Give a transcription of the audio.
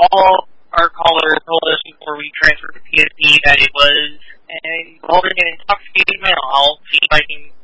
all our callers told us before we transferred to PSP that it was involving an intoxicated male. I'll see if I can